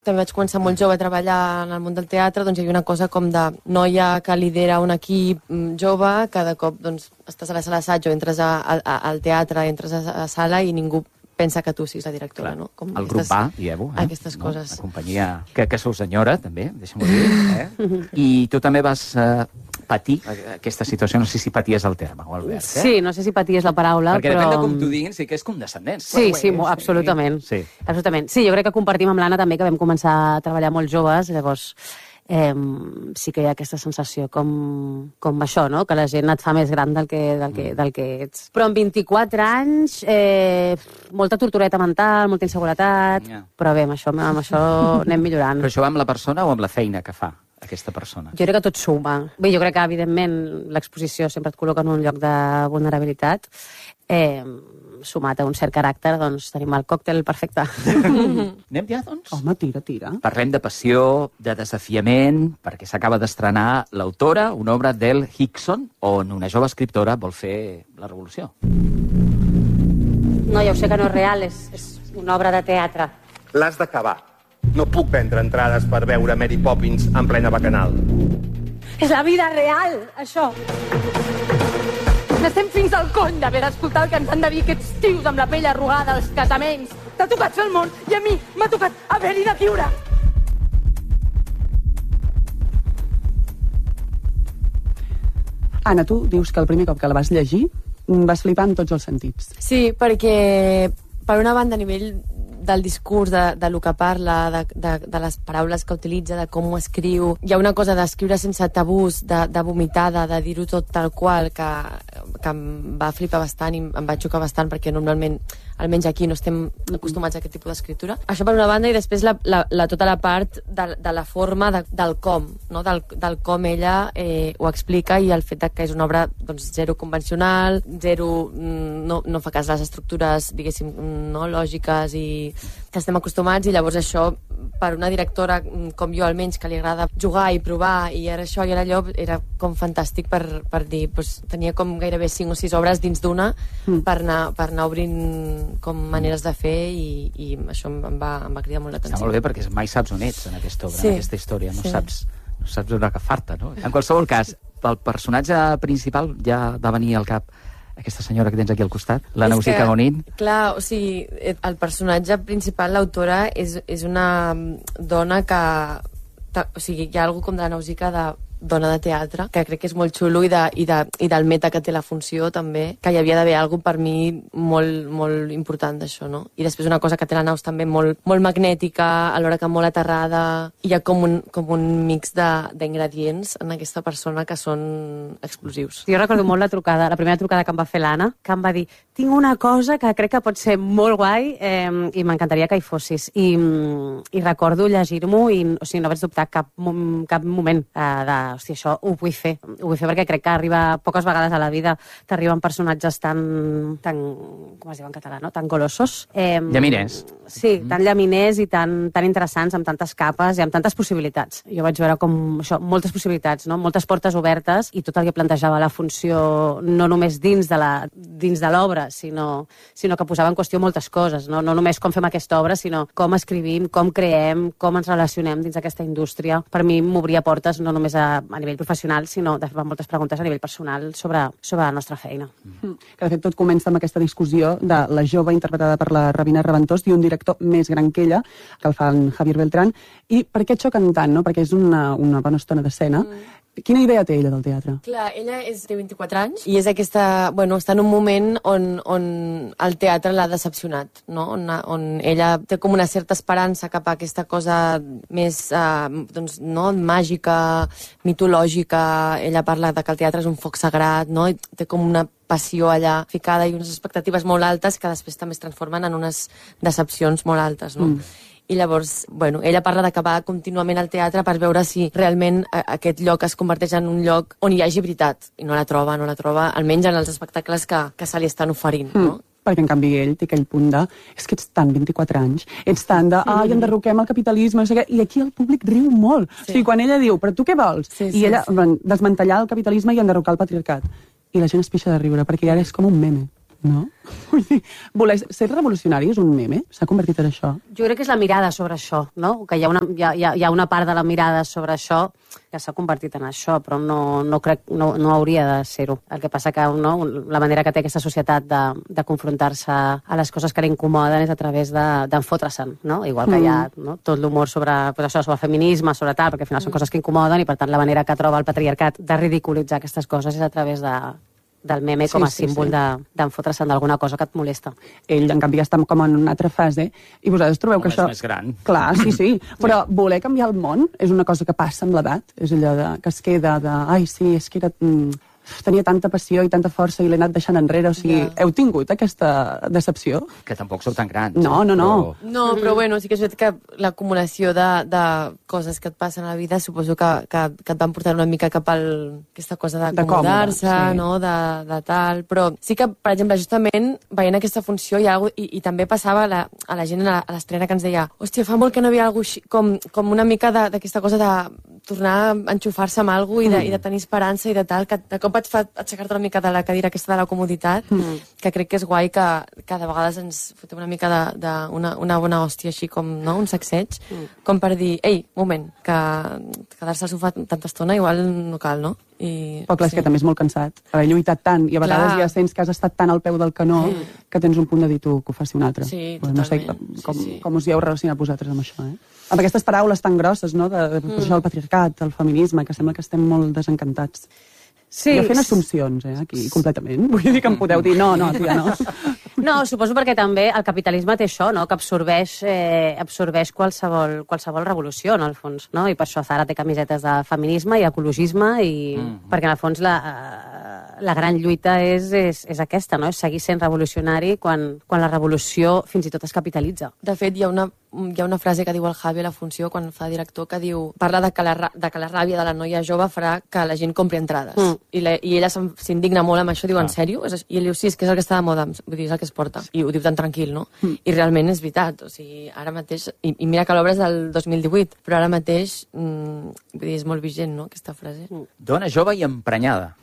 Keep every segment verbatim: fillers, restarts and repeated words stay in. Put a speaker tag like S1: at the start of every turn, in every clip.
S1: També vaig començar molt jove a treballar en el món del teatre, doncs hi havia una cosa com de noia que lidera un equip jove, cada cop doncs, estàs a la sala d'assaig o entres a, a, al teatre, entres a la sala i ningú pensa que tu siguis la directora, no?
S2: Com el grup va, dieu, eh?
S1: Aquestes
S2: no?
S1: coses.
S2: La companyia que, que sou senyora, també, deixa'm-ho dir, eh? I tu també vas eh, patir aquesta situació, no sé si paties el terme, o Albert, eh?
S3: Sí, no sé si paties la paraula,
S2: perquè
S3: però...
S2: Perquè depèn de com t'ho diguin, sí que és condescendent.
S3: Sí, sí, sí, absolutament.
S2: Sí.
S3: absolutament. Sí, jo crec que compartim amb l'Anna també, que vam començar a treballar molt joves, llavors... Eh, sí que hi ha aquesta sensació com, com això, no? Que la gent et fa més gran del que, del que, del que ets. Però amb vint-i-quatre anys, eh, molta tortureta mental, molta inseguretat, yeah. Però bé, amb això, amb això anem millorant.
S2: Però això va amb la persona o amb la feina que fa aquesta persona?
S3: Jo crec que tot suma. Bé, jo crec que, evidentment, l'exposició sempre et col·loca en un lloc de vulnerabilitat. Eh, sumat a un cert caràcter, doncs tenim el còctel perfecte.
S2: Anem ja, doncs?
S4: Home, tira, tira.
S2: Parlem de passió, de desafiament, perquè s'acaba d'estrenar l'autora, una obra d'Elle Hixon, on una jove escriptora vol fer la revolució.
S3: No, ja ho sé que no és real, és, és una obra de teatre.
S5: L'has d'acabar. No puc vendre entrades per veure Mary Poppins en plena bacanal.
S6: És la vida real, això. N'estem fins al cony d'haver d'escoltar el que ens han de dir aquests tios amb la pell arrugada, els casaments. T'ha tocat fer el món i a mi m'ha tocat haver-hi de viure.
S4: Anna, tu dius que el primer cop que la vas llegir vas flipar en tots els sentits.
S1: Sí, perquè per una banda a nivell del discurs, de, de lo que parla, de, de, de les paraules que utilitza, de com ho escriu. Hi ha una cosa d'escriure sense tabús, de, de vomitar, de, de dir-ho tot tal qual, que, que em va flipar bastant i em va xocar bastant, perquè normalment, almenys aquí, no estem acostumats a aquest tipus d'escriptura. Això per una banda, i després la, la, la, tota la part de, de la forma, de, del com, no? del, del com ella eh, ho explica, i el fet que és una obra doncs, zero convencional, zero, no, no fa cas a les estructures, diguéssim, no lògiques i que estem acostumats, i llavors això per una directora com jo almenys, que li agrada jugar i provar, i ara això i ara allò, era com fantàstic per, per dir, doncs, tenia com gairebé cinc o sis obres dins d'una mm. per, anar, per anar obrint com maneres de fer, i, i això em va, em va cridar molt l'atenció.
S2: Està molt bé, perquè mai saps on ets en aquesta obra,
S1: sí.
S2: en aquesta història, no,
S1: sí.
S2: saps, no saps on agafar-te, no? En qualsevol cas, pel personatge principal ja va venir al cap aquesta senyora que tens aquí al costat, la Nausicaa Gonin.
S1: Clar, o sigui, el personatge principal, l'autora, és, és una dona que... O sigui, hi ha algú com de la Nausicaa de dona de teatre, que crec que és molt xulo, i, de, i, de, i del meta que té la funció també, que hi havia d'haver alguna per mi molt, molt important d'això, no? I després una cosa que té la Naus també molt, molt magnètica, alhora que molt aterrada, i hi ha com un, com un mix d'ingredients en aquesta persona que són explosius.
S3: Jo recordo molt la trucada, la primera trucada que em va fer l'Anna, que em va dir, tinc una cosa que crec que pot ser molt guai eh, i m'encantaria que hi fossis. I, i recordo llegir-m'ho i o sigui, no vaig dubtar cap, cap moment eh, de hòstia, això ho vull fer. Ho vull fer perquè crec que arriba poques vegades a la vida, t'arriben personatges tan, tan com es diu en català, no? Tan golossos. Eh,
S2: llaminers.
S3: Sí, tan llaminers i tan, tan interessants, amb tantes capes i amb tantes possibilitats. Jo vaig veure com això, moltes possibilitats, no? Moltes portes obertes, i tot el que plantejava la funció no només dins de la, dins de l'obra, sinó, sinó que posava en qüestió moltes coses, no? No només com fem aquesta obra, sinó com escrivim, com creem, com ens relacionem dins d'aquesta indústria. Per mi m'obria portes no només a a nivell professional, sinó de fer moltes preguntes a nivell personal sobre, sobre la nostra feina.
S4: Mm. Que de fet tot comença amb aquesta discussió de la jove interpretada per la Rabina Reventós i un director més gran que ella, que el fa en Javier Beltrán. I per què xoquen tant, no? Perquè és una, una bona estona d'escena. Mm. Quina idea té ella del teatre?
S1: Clar, ella és, té vint-i-quatre anys i és aquesta, bueno, està en un moment on, on el teatre l'ha decepcionat, no? On, on ella té com una certa esperança cap a aquesta cosa més eh, doncs, no? màgica, mitològica. Ella parla de que el teatre és un foc sagrat, no? I té com una passió allà ficada i unes expectatives molt altes que després també es transformen en unes decepcions molt altes, no? Mm. I llavors, bueno, ella parla d'acabar contínuament al teatre per veure si realment aquest lloc es converteix en un lloc on hi hagi veritat. I no la troba, no la troba, almenys en els espectacles que, que se li estan oferint, no?
S4: Mm. Perquè, en canvi, ell té aquell punt de és que ets tan vint-i-quatre anys, ets tan de ai, enderroquem el capitalisme, no sé què, i aquí el públic riu molt. Sí. O sigui, quan ella diu, però tu què vols?
S1: Sí,
S4: I
S1: sí,
S4: ella,
S1: sí.
S4: desmantellar el capitalisme i enderrocar el patriarcat. I la gent es pixa de riure, perquè ara és com un meme. No? Vull dir, voler ser revolucionari és un meme? S'ha convertit en això?
S3: Jo crec que és la mirada sobre això, no? Que hi ha una, hi ha, hi ha una part de la mirada sobre això que s'ha convertit en això, però no, no crec, no, no hauria de ser-ho. El que passa que no, la manera que té aquesta societat de, de confrontar-se a les coses que l'incomoden és a través d'enfotre-se'n, de, no? Igual que mm. hi ha no? tot l'humor sobre, pues això, sobre el feminisme, sobre tal, perquè al final són coses que incomoden i per tant la manera que troba el patriarcat de ridiculitzar aquestes coses és a través de del meme com a sí, sí, símbol sí. d'enfotre-se'n d'alguna cosa que et molesta.
S4: Ell, en canvi, està com en una altra fase i vosaltres trobeu
S2: Home,
S4: que això...
S2: és més gran.
S4: Clar, sí, sí. Però voler canviar el món és una cosa que passa amb l'edat. És allò de, que es queda de... Ai, sí, és que era... Mm, tenia tanta passió i tanta força i l'he anat deixant enrere. O sigui, yeah. heu tingut aquesta decepció?
S2: Que tampoc sou tan grans.
S4: No, no, no.
S2: Però...
S1: No, però bueno, sí que és veritat que l'acumulació de, de coses que et passen a la vida suposo que, que, que et van portar una mica cap a aquesta cosa d'acomodar-se,
S4: sí.
S1: no? de, de tal. Però sí que, per exemple, justament veient aquesta funció hi ha algo, i, i també passava a la, a la gent a l'estrena que ens deia hòstia, fa molt que no hi havia alguna cosa com, com una mica d'aquesta cosa de tornar a enxufar-se amb alguna cosa i de, mm. i de tenir esperança i de tal, que de cop et fa aixecar-te una mica de la cadira aquesta de la comoditat, mm. que crec que és guai que, que de vegades ens fotem una mica de, de una, una bona hòstia així com, no?, un sacseig, mm. com per dir, ei, moment, que quedar-se al sofà tanta estona igual no cal, no? I,
S4: Però clar,
S1: sí.
S4: és que també és molt cansat, haver lluitat tant, i a vegades
S1: clar.
S4: ja sents que has estat tan al peu del canó
S1: sí.
S4: que tens un punt de dir tu que ho faci un altre.
S1: Sí,
S4: Però no sé
S1: totalment.
S4: com,
S1: sí, sí.
S4: com us hi heu relacionat vosaltres amb això, eh? Amb aquestes paraules tan grosses, no?, de, de mm. el patriarcat, el feminisme, que sembla que estem molt desencantats.
S3: Sí.
S4: Jo fent assumpcions, eh, aquí, completament. Vull dir que em podeu dir, no, no, tia, no.
S3: No, suposo perquè també el capitalisme té això, no?, que absorbeix, eh, absorbeix qualsevol, qualsevol revolució, en el fons, no? I per això Zara té camisetes de feminisme i ecologisme, i mm. perquè en el fons la, la gran lluita és, és, és aquesta, no?, és seguir sent revolucionari quan, quan la revolució fins i tot es capitalitza.
S1: De fet, hi ha una hi ha una frase que diu el Javi a la funció quan fa director que diu, parla de que la, de que la ràbia de la noia jove farà que la gent compri entrades. Mm. I, la, I ella s'indigna molt amb això, diu, ah. en sèrio? I ell diu, sí, és que és el que està de moda, vull dir, és el que es porta. I ho diu tan tranquil, no? Mm. I realment és veritat, o sigui, ara mateix, i, i mira que l'obra és del dos mil divuit, però ara mateix, mm, vull dir, és molt vigent, no?, aquesta frase. Mm.
S2: Dona jove i emprenyada.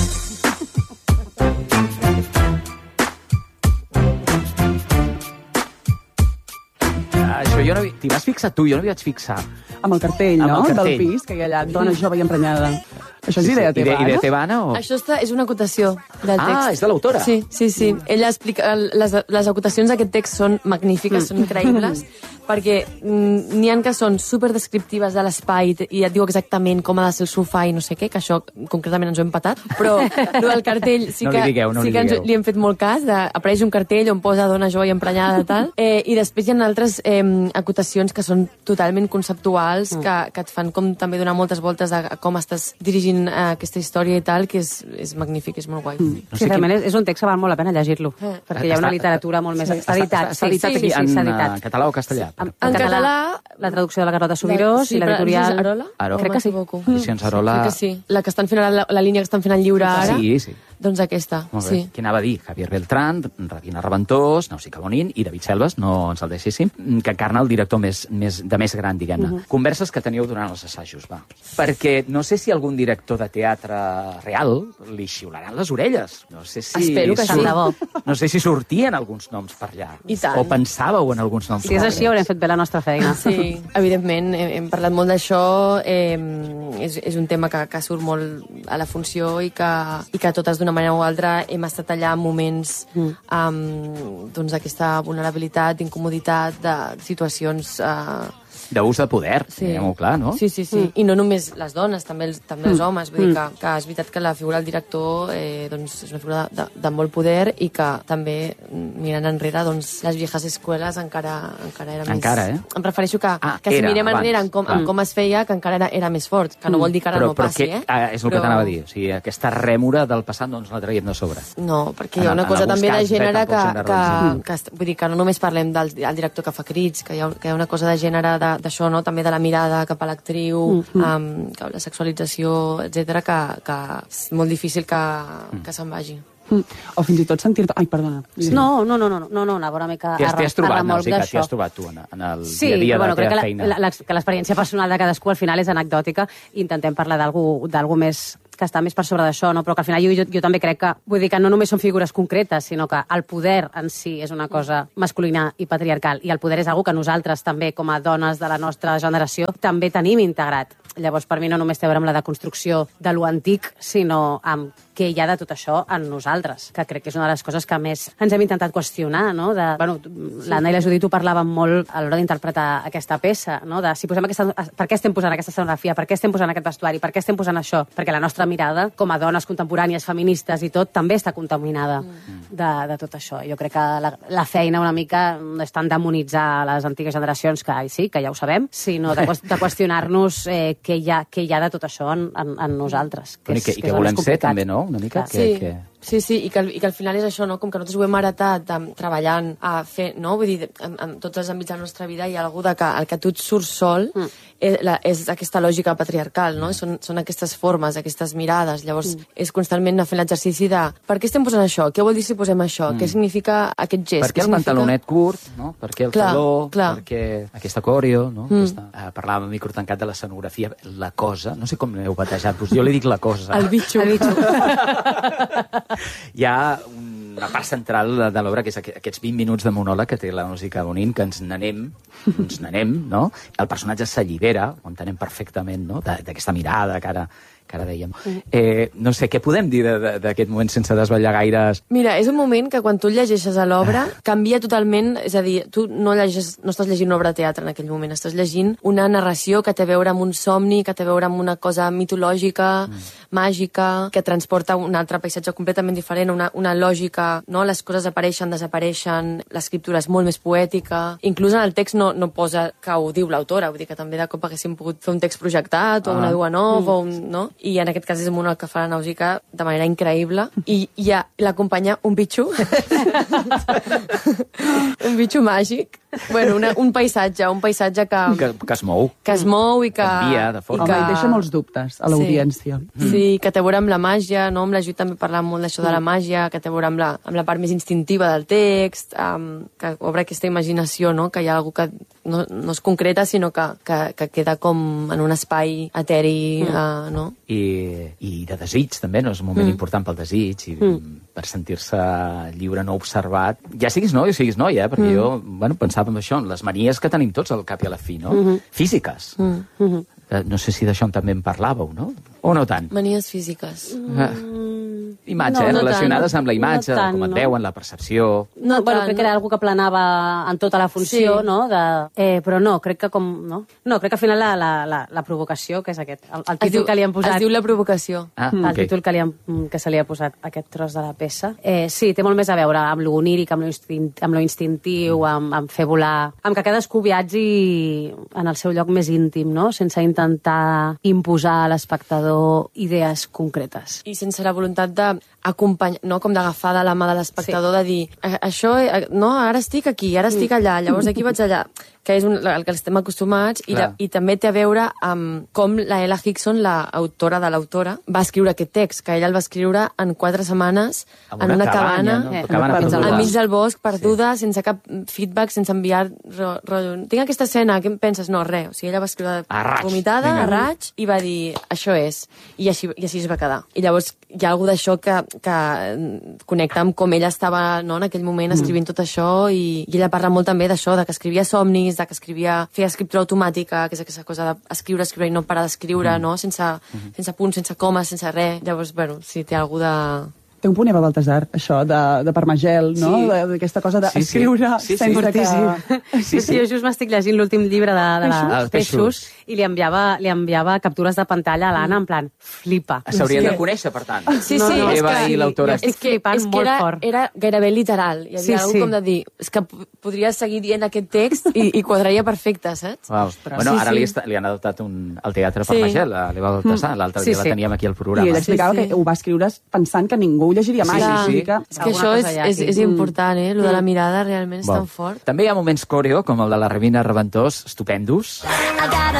S2: Això jo no... T'hi vas fixar tu, jo no m'hi vaig fixar.
S4: Amb el cartell,
S2: Amb
S4: no?,
S2: el cartell.
S4: del pis, que hi ha allà, dona jove i emprenyada. Això és
S2: Sí, sí.
S4: idea teva,
S2: Idea
S4: Anna?
S2: teva, Anna, o...?
S1: Això està, és una acotació del text.
S2: Ah, és de l'autora?
S1: Sí, sí, sí. Ella explica... Les, les acotacions d'aquest text són magnífiques, són increïbles, perquè mm, n'hi ha que són superdescriptives de l'espai i et diu exactament com ha de ser el sofà i no sé què, que això concretament ens ho hem patat, però el del cartell sí
S2: No
S1: que,
S2: li digueu, no
S1: sí
S2: li
S1: que ens,
S2: digueu.
S1: li hem fet molt cas, de, apareix un cartell on posa dona jove i emprenyada i tal, eh, i després hi ha altres eh, acotacions que són totalment conceptuals, mm. que, que et fan com també donar moltes voltes a, a com estàs dirigint eh, aquesta història i tal, que és, és magnífic, és molt guai. Mm.
S2: No
S3: Sí,
S2: sé
S3: realment
S2: qui...
S3: és, és un text que val molt la pena llegir-lo,
S1: Eh.
S3: perquè hi ha una literatura molt més...
S2: Sí,
S3: Està editat,
S2: està, està editat
S3: sí,
S2: aquí
S3: sí, sí,
S2: en,
S3: està editat.
S2: en català o castellà?
S3: En,
S1: En català...
S3: La traducció de la Carlota Subirós
S1: sí,
S3: i l'editorial...
S1: però és Arola?
S2: Arola.
S3: Crec que sí.
S1: M'equivoco.
S2: Edicions Arola...
S1: Crec que sí. La que estan fent ara, la, la línia que estan fent al lliure ara,
S2: Sí, sí.
S1: doncs aquesta,
S2: Molt bé.
S1: sí.
S2: Qui anava a dir? Javier Beltrán, Rabina Reventós, Nausica Bonin i David Selves, no ens el deixéssim, que encarna el director més, més, de més gran, diguem-ne. Uh -huh. Converses que teníeu durant els assajos, va. Perquè no sé si algun director de teatre real li xiularan les orelles. No sé si...
S1: Espero que
S3: Tant
S1: sí.
S3: de bo.
S2: No sé si sortien alguns noms per allà.
S1: I tant.
S2: O pensàveu en alguns noms
S3: Si és així, haurem fet bé la nostra feina.
S1: Sí, evidentment, hem, hem parlat molt d'això, eh, és, és un tema que, que surt molt a la funció i que, i que totes d'una manera o altra hem estat allà en moments mm. um, doncs d'aquesta vulnerabilitat, d'incomoditat, de situacions... Uh,
S2: D'ús de poder,
S1: Sí.
S2: diguem-ho clar, no?
S1: Sí, sí, sí. Mm. I no només les dones, també els, també els homes. Vull dir que, que és veritat que la figura del director eh, doncs, és una figura de, de molt poder i que també, mirant enrere, doncs, les viejas escueles encara, encara era més...
S2: Encara, eh?
S1: Em refereixo que,
S2: Ah,
S1: que si
S2: era,
S1: mirem
S2: abans.
S1: enrere en com,
S2: Ah.
S1: en com es feia, que encara era, era més fort, que no vol dir que ara
S2: però,
S1: no
S2: però
S1: passi,
S2: que,
S1: eh?
S2: ah, és el que t'anava a dir. O sigui, aquesta rèmora del passat no ens la traiem de sobre.
S1: No, perquè
S2: En
S1: hi ha
S2: el-
S1: una
S2: en
S1: cosa
S2: alguns
S1: també de
S2: casos, eh,
S1: gènere que,
S2: tampoc s'han de
S1: que,
S2: revisar.
S1: que, est- vull dir que no només parlem del, del director que fa crits, que hi ha, que hi ha una cosa de gènere de- d'això, no? També de la mirada cap a l'actriu, mm -hmm. um, que la sexualització, etcètera, que, que és molt difícil que, que se'n vagi.
S4: Mm. O fins i tot sentir-te... Ai, perdona.
S3: Sí. No, no, no, no, no, no, anava una mica
S2: T'hi has,
S3: a,
S2: t'hi has trobat,
S3: a remolc
S2: Nausica, t'hi
S3: d'això.
S2: has trobat tu en, en el
S3: Sí,
S2: dia a dia
S3: bueno,
S2: de la
S3: crec que
S2: teva
S3: la-
S2: feina.
S3: la- la- que l'experiència personal de cadascú al final és anecdòtica i intentem parlar d'algú d'algú més que està més per sobre d'això, no? Però que al final jo, jo, jo també crec que, vull dir que no només són figures concretes, sinó que el poder en si és una cosa masculina i patriarcal, i el poder és algo que nosaltres també, com a dones de la nostra generació, també tenim integrat. Llavors, per mi no només té a veure amb la deconstrucció de lo antic, sinó amb què hi ha de tot això en nosaltres, que crec que és una de les coses que més ens hem intentat qüestionar, no? De, bueno, l'Anna i la Judit ho parlàvem molt a l'hora d'interpretar aquesta peça, no? De si posem aquesta, per què estem posant aquesta escenografia, per què estem posant aquest vestuari, per què estem posant això? Perquè la nostra mirada, com a dones contemporànies, feministes i tot, també està contaminada de, de tot això. Jo crec que la, la feina una mica no és tant demonitzar les antigues generacions, que sí, que ja ho sabem, sinó de, de qüestionar-nos eh, què, hi ha, què hi ha de tot això en, en, en nosaltres. Que
S2: I que,
S3: és,
S2: i
S3: que
S2: que
S3: és
S2: volem ser, també, no? Una mica.
S1: Sí.
S2: Que, que...
S1: Sí, sí, i que, i que al final és això, no? Com que nosaltres ho hem heretat um, treballant, a fer, no? Vull dir, en, en tots els àmbits de la nostra vida hi ha algú de que el que tu et surts sol mm. és, la, és aquesta lògica patriarcal, no? Són, són aquestes formes, aquestes mirades. Llavors, mm. és constantment anar fent l'exercici de per què estem posant això? Què vol dir si posem això? Mm. Què significa aquest gest?
S2: Per què el
S1: significa...
S2: pantalonet curt, no? Per què el
S1: clar,
S2: taló?
S1: Clar.
S2: Per què aquesta coreo, no?
S1: Mm.
S2: Aquesta... Uh, parlàvem a micro tancat de l'escenografia, la cosa, no sé com l'heu batejat, doncs jo li dic la cosa.
S1: El bitxo. El bitxo.
S2: Hi ha una part central de, de l'obra, que és aquests vint minuts de monòleg que té la música Bonin, que ens n'anem, ens n'anem, no? El personatge s'allibera, ho entenem perfectament, no? D'aquesta mirada que ara, que ara dèiem. Eh, no sé, què podem dir d'aquest moment sense desvetllar gaires?
S1: Mira, és un moment que quan tu llegeixes a l'obra canvia totalment, és a dir, tu no, llegeixes, no estàs llegint una obra de teatre en aquell moment, estàs llegint una narració que té a veure amb un somni, que té a veure amb una cosa mitològica, mm. màgica, que transporta un altre paisatge completament diferent, una, una lògica, no? Les coses apareixen, desapareixen, l'escriptura és molt més poètica, inclús en el text no, no posa que ho diu l'autora, vull dir que també de cop haguéssim pogut fer un text projectat, o ah. una dua nova, mm. o un, no? I en aquest cas és un monòleg que fa la Nàusica de manera increïble, i hi ha l'acompanya un bitxo, un bitxo màgic, bueno, una, un paisatge, un paisatge que...
S2: Que, que es mou.
S1: Que es mou i que...
S2: Canvia de forma.
S4: I que... Home, deixa molts dubtes a l'audiència.
S1: Sí. Mm. sí, que té a veure amb la màgia, no? Amb la Judit també parlàvem molt d'això de la màgia, que té a veure amb la, amb la part més instintiva del text, um, que obre aquesta imaginació, no? Que hi ha algú que no, no és concreta, sinó que, que, que queda com en un espai eteri, mm. uh, no?
S2: I, i de desig, també, no? És un moment mm. important pel desig, i mm. per sentir-se lliure, no observat. Ja siguis noi o siguis noia, eh? Perquè mm. jo, bueno, pensava en això, en les manies que tenim tots al cap i a la fi, no? Mm-hmm. Físiques. Mm-hmm. No sé si d'això també en parlàveu, no? O no tant?
S1: Manies físiques.
S2: Mm. Imatge, no, eh? No relacionades tant. Amb la imatge, no tant, com et no. veuen, la percepció...
S3: No, bueno, crec que era algú que planava en tota la funció, sí. no? De, eh, però no, crec que com... No, no crec que al final la, la, la, la provocació, que és aquest, el, el títol diu, que li han posat...
S1: Es diu La provocació.
S3: Ah, el okay. títol que, li han, que se li ha posat aquest tros de la peça. Eh, sí, té molt més a veure amb lo oníric, amb lo, instint, amb lo instintiu, amb, amb fer volar... Amb que cadascú viatgi en el seu lloc més íntim, no? Sense intentar imposar a l'espectador idees concretes.
S1: I sense la voluntat d'acompanyar, no? Com d'agafar de la mà de l'espectador, sí. de dir, això, no, ara estic aquí, ara estic allà, llavors d'aquí vaig allà, que és un, el que estem acostumats, i, la, i també té a veure amb com la Ella Hickson, l'autora de l'autora, va escriure aquest text, que ella el va escriure en quatre setmanes, en una, una cabana, cabana, no? eh, cabana al mig del bosc, perduda, sí. sense cap feedback, sense enviar rotllo. Tinc aquesta escena, què em penses? No, res. O sigui, ella va escriure
S2: a raig.
S1: vomitada, Vinga. a raig, i va dir, això és. I així, i així es va quedar. I llavors hi ha alguna d'això que, que connecta amb com ella estava, no, en aquell moment escrivint mm. tot això, i, i ella parla molt també d'això, de que escrivia somnis, de que escrivia, feia escriptura automàtica, que és aquesta cosa d'escriure, escriure i no parar d'escriure, mm. no? Sense, mm. sense punts, sense comes, sense res. Llavors, bueno, sí, té algú de...
S4: Té un punt, Eva Baltasar, això, de, de Parmagel, no? Sí. D'aquesta cosa d'escriure
S2: sí, sí. sí,
S4: sense
S2: sí.
S4: que...
S3: Sí, sí. sí, jo just m'estic llegint l'últim llibre de, de la
S2: Peixos, Peixos,
S3: i li enviava, li enviava captures de pantalla a l'Anna, en plan, flipa.
S2: S'haurien de conèixer, per tant.
S1: Sí, sí, no, no,
S2: Eva
S1: és que,
S2: i l'autora.
S3: És que, és que
S1: era,
S3: fort.
S1: era gairebé literal. Hi havia sí, algú sí. com de dir, és que podria seguir dient aquest text i, i quadraria perfecte, saps?
S2: Wow. Bueno, sí, ara sí. Li, està, li han adoptat un, el teatre per sí. Magel, a l'Eva Baltasar, l'altre sí, dia sí. la teníem aquí al programa.
S4: I ella explicava sí, sí. que ho va escriure pensant que ningú ho llegiria mai.
S2: Sí, sí, sí.
S1: Que... És que això és, és, és important, eh? Lo de la mirada realment és
S2: bon.
S1: tan fort.
S2: També hi ha moments coreo, com el de la Ravina Reventós, estupendos.